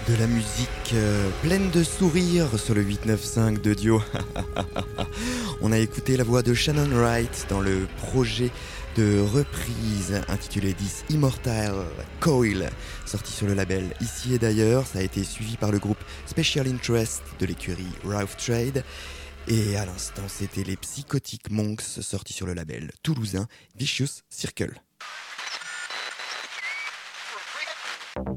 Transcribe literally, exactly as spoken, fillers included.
De la musique euh, pleine de sourires sur le huit neuf cinq de Dio. On a écouté la voix de Shannon Wright dans le projet de reprise intitulé This Immortal Coil, sorti sur le label Ici et d'ailleurs. Ça a été suivi par le groupe Special Interest de l'écurie Rough Trade. Et à l'instant, c'était les Psychotic Monks, sortis sur le label toulousain Vicious Circle.